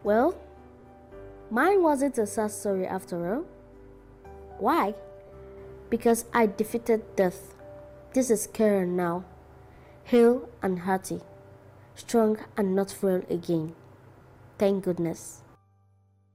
Well, mine wasn't a sad story after all. Why? Because I defeated death. This is Karen now, hale and hearty, strong and not frail again. Thank goodness.